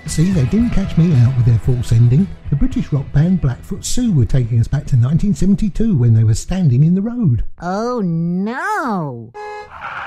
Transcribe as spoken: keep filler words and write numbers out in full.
See, they didn't catch me out with their false ending. The British rock band Blackfoot Sue were taking us back to nineteen seventy-two when they were standing in the road. Oh no!